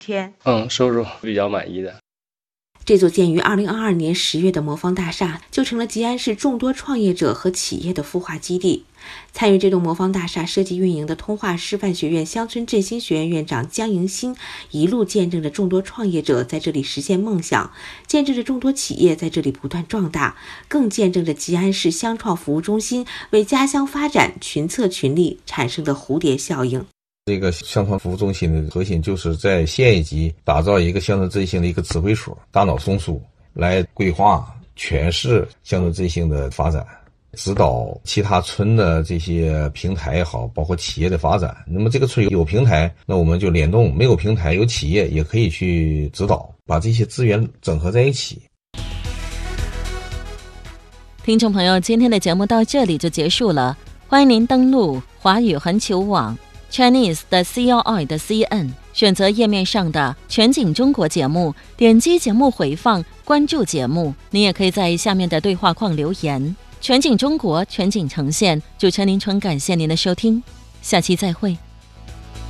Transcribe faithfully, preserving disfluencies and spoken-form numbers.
天。 嗯，收入比较满意的。 这座建于二零二二年十月的魔方大厦就成了吉安市众多创业者和企业的孵化基地。参与这栋魔方大厦设计运营的通化师范学院乡村振兴学院院长江迎新一路见证着众多创业者在这里实现梦想，见证着众多企业在这里不断壮大，更见证着吉安市乡创服务中心为家乡发展群策群力产生的蝴蝶效应。 这个乡创服务中心的核心就是在县一级打造一个乡村振兴的一个指挥所，大脑松树来规划全市乡村振兴的发展，指导其他村的这些平台也好，包括企业的发展。那么这个村有平台，那我们就联动；没有平台，有企业也可以去指导，把这些资源整合在一起。 听众朋友，今天的节目到这里就结束了，欢迎您登录华语环球网 Chinese 的 C L I 的 C N， 选择页面上的全景中国节目，点击节目回放，关注节目。您也可以在下面的对话框留言。全景中国，全景呈现，主持人林纯感谢您的收听，下期再会。